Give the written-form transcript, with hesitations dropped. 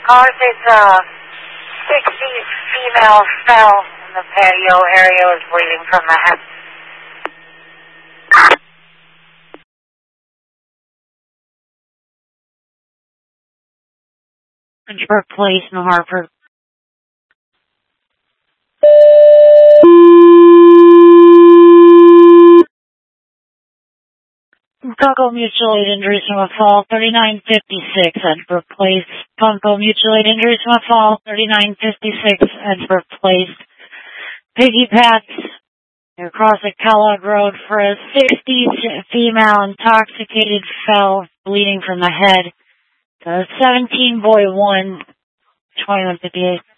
It's 60 female fell in the patio area, was bleeding from the head. Lynchburg Place, New Hartford. Punko Mutual Aid injuries from a fall, 3956 Edinburgh Place. Punko Mutual Aid injuries from a fall, 3956 Edinburgh Place. Piggy Pats, they're crossing Kellogg Road for a 60 female intoxicated fell, bleeding from the head. 17 boy 1, 2158.